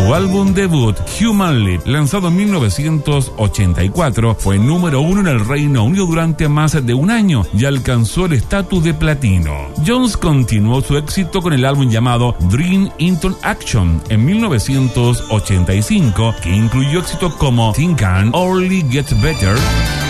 Su álbum debut, Human Leap, lanzado en 1984, fue número 1 en el Reino Unido durante más de un año y alcanzó el estatus de platino. Jones continuó su éxito con el álbum llamado Dream into Action en 1985, que incluyó éxitos como Think Can Only Get Better,